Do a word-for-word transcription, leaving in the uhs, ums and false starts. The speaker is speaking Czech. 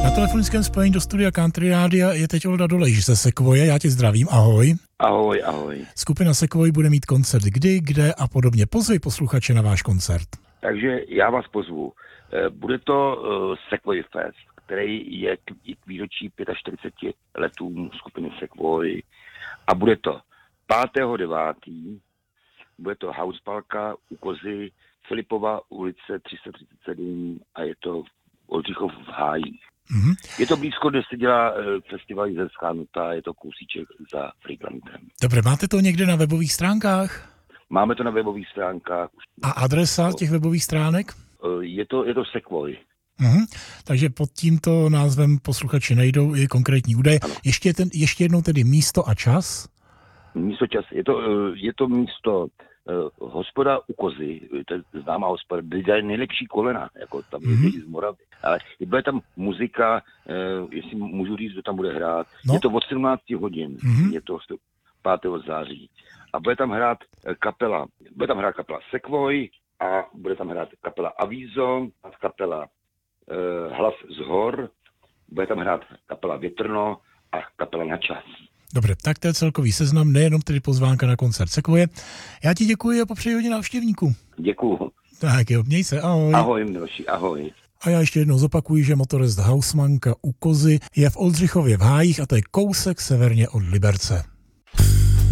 Na telefonickém spojení do studia Country Rádia je teď Olda Dolejš ze Sequoie. Já tě zdravím, ahoj. Ahoj, ahoj. Skupina Sequoie bude mít koncert kdy, kde a podobně. Pozvi posluchače na váš koncert. Takže já vás pozvu. Bude to Sequoie Fest, který je k výročí čtyřiceti pěti letům skupiny Sequoie. A bude to pátého devátého Bude to Houseparka u Kozy, Filipova ulice tři sta třicet sedm a je to Oldřichov v Hájích. Mm-hmm. Je to blízko, kde se dělá festival Jizerská Nuta, je to kousíček za Friedlandem. Dobře, máte to někde na webových stránkách? Máme to na webových stránkách. A adresa těch webových stránek? Je to, je to Sequoie. Mm-hmm. Takže pod tímto názvem posluchači najdou i konkrétní údaje. Ještě, ten, ještě jednou tedy místo a čas? Místo čas. Je to, je to místo uh, hospoda u Kozy, to je známá hospoda, kde dělají nejlepší kolena, jako tam mm-hmm. je z Moravy. Ale bude tam muzika, uh, jestli můžu říct, kdo tam bude hrát. No. Je to od sedmnácti hodin, mm-hmm. je to pátého září. A bude tam hrát kapela, bude tam hrát kapela Sequoie a bude tam hrát kapela Avízo, kapela uh, Hlas z hor, bude tam hrát kapela Větrno a kapela Na čas. Dobře, tak to je celkový seznam, nejenom tedy pozvánka na koncert Sequoie. Já ti děkuji a popřeji hodně návštěvníků. Děkuju. Tak jo, měj se, ahoj. Ahoj, Miloši, ahoj. A já ještě jednou zopakuji, že Motorist Hausmanka u Kozy je v Oldřichově v Hájích a to je kousek severně od Liberce.